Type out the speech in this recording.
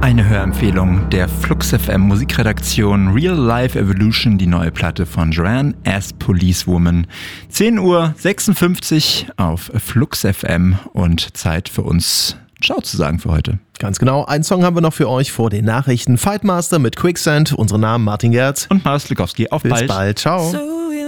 Eine Hörempfehlung der Flux FM Musikredaktion Real Life Evolution, die neue Platte von Joanne as Policewoman. 10:56 Uhr auf Flux FM und Zeit für uns Ciao zu sagen für heute. Ganz genau, einen Song haben wir noch für euch vor den Nachrichten. Fightmaster mit Quicksand, unsere Namen Martin Gerz und Marius Lukowski. Auf Bis bald. Bis bald, ciao.